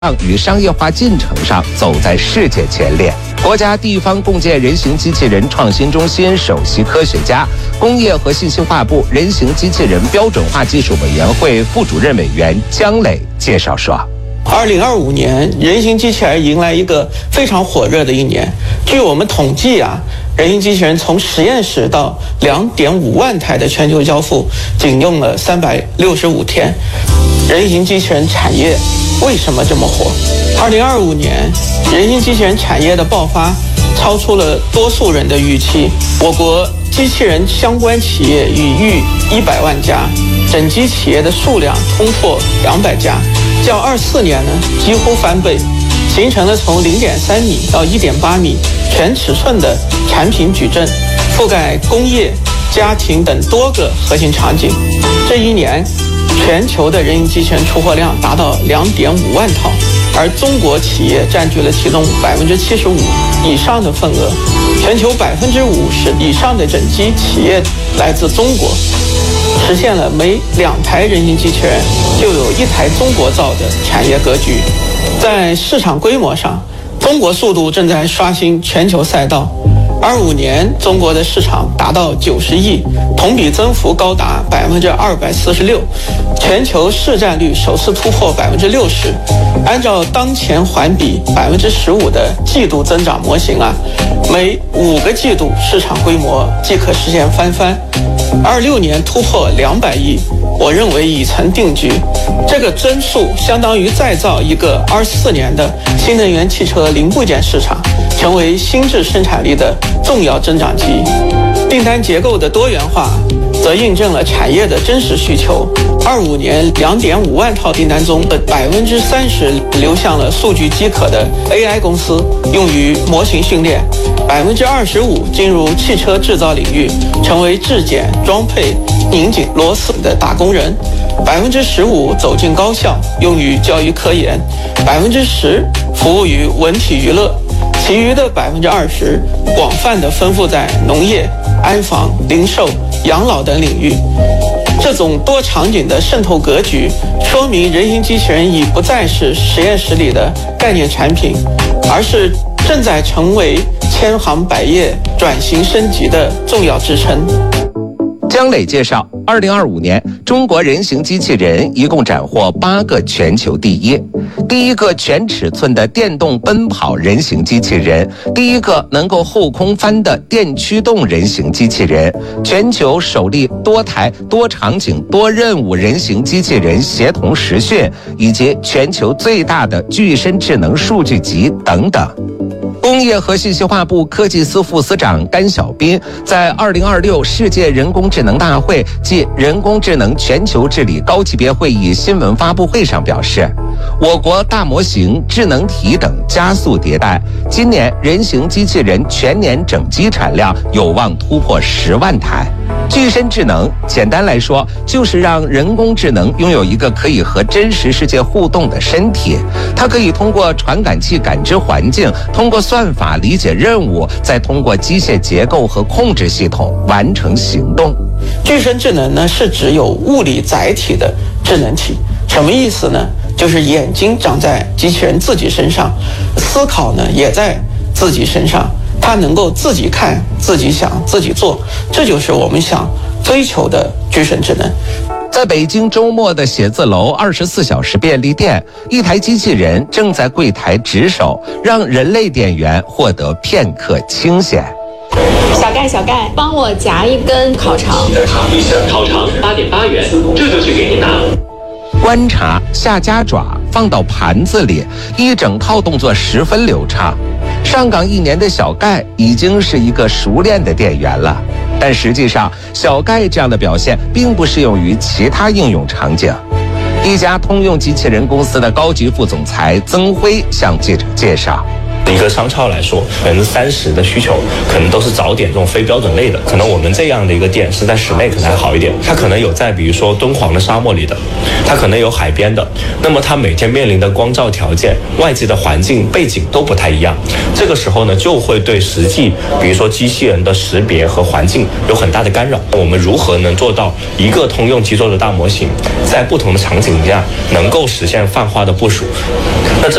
与商业化进程上走在世界前列。国家地方共建人形机器人创新中心首席科学家、工业和信息化部人形机器人标准化技术委员会副主任委员姜磊介绍说 ，2025年人形机器人迎来一个非常火热的一年。据我们统计人形机器人从实验室到2.5万台的全球交付，仅用了365天。人形机器人产业为什么这么火？2025年，人形机器人产业的爆发超出了多数人的预期。我国机器人相关企业已逾100万家，整机企业的数量突破200家，较24年几乎翻倍，形成了从0.3米到1.8米全尺寸的产品矩阵，覆盖工业、家庭等多个核心场景。这一年，全球的人形机器人出货量达到2.5万套，而中国企业占据了其中75%以上的份额，全球50%以上的整机企业来自中国，实现了每2台人形机器人就有1台中国造的产业格局。在市场规模上，中国速度正在刷新全球赛道。25年，中国的市场达到90亿，同比增幅高达246%，全球市占率首次突破60%。按照当前环比15%的季度增长模型每5个季度市场规模即可实现翻番。26年突破200亿，我认为已成定局。这个增速相当于再造一个24年的新能源汽车零部件市场，成为新质生产力的重要增长极。订单结构的多元化则印证了产业的真实需求。25年2.5万套订单中的30%流向了数据饥渴的 AI 公司，用于模型训练；25%进入汽车制造领域，成为质检、装配、拧紧螺丝的打工人；15%走进高校，用于教育科研；10%服务于文体娱乐，其余的20%广泛地分布在农业、安防、零售、养老等领域。这种多场景的渗透格局，说明人形机器人已不再是实验室里的概念产品，而是正在成为千行百业转型升级的重要支撑。 姜磊介绍，2025年中国人形机器人一共斩获8个全球第一。第一个全尺寸的电动奔跑人形机器人，第一个能够后空翻的电驱动人形机器人，全球首例多台多场景多任务人形机器人协同实训，以及全球最大的具身智能数据集等等。工业和信息化部科技司副司长甘晓斌在2026世界人工智能大会暨人工智能全球治理高级别会议新闻发布会上表示，我国大模型、智能体等加速迭代，今年人形机器人全年整机产量有望突破10万台。具身智能简单来说，就是让人工智能拥有一个可以和真实世界互动的身体，它可以通过传感器感知环境，通过算法理解任务，再通过机械结构和控制系统完成行动。 具身智能是指有物理载体的智能体。什么意思呢？就是眼睛长在机器人自己身上，思考也在自己身上，它能够自己看、自己想、自己做，这就是我们想追求的具身智能。 在北京周末的写字楼24小时便利店，一台机器人正在柜台值守，让人类店员获得片刻清闲。 小盖，帮我夹一根烤肠。 烤肠8.8元，这就去给您拿。 观察下夹爪放到盘子里，一整套动作十分流畅。上岗1年的小盖已经是一个熟练的店员了，但实际上小盖这样的表现并不适用于其他应用场景。一家通用机器人公司的高级副总裁曾辉向记者介绍， 一个商超来说，30%的需求可能都是早点这种非标准类的，可能我们这样的一个店是在室内可能还好一点，它可能有在比如说敦煌的沙漠里的，它可能有海边的，那么它每天面临的光照条件、外界的环境背景都不太一样，这个时候呢就会对实际比如说机器人的识别和环境有很大的干扰。我们如何能做到一个通用肌肉的大模型在不同的场景下能够实现泛化的部署？那这